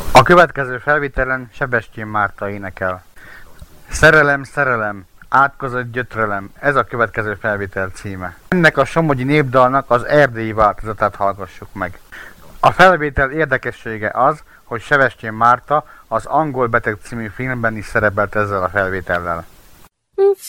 A következő felvételen Sebestyén Márta énekel. Szerelem, szerelem, átkozott gyötrelem, ez a következő felvétel címe. Ennek a somogyi népdalnak az erdélyi változatát hallgassuk meg. A felvétel érdekessége az, hogy Sebestyén Márta az Angol beteg című filmben is szerepelt ezzel a felvétellel.